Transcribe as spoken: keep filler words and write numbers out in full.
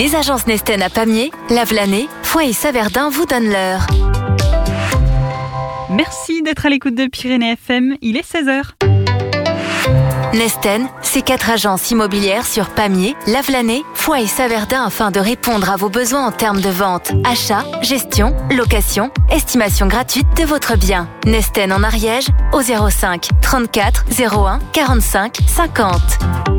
Les agences Nesten à Pamiers, Lavelanet, Foix et Saverdin vous donnent l'heure. Merci d'être à l'écoute de Pyrénées F M, il est seize heures. Nesten, c'est quatre agences immobilières sur Pamiers, Lavelanet, Foix et Saverdin afin de répondre à vos besoins en termes de vente, achat, gestion, location, estimation gratuite de votre bien. Nesten en Ariège au zéro cinq trente-quatre zéro un quarante-cinq cinquante.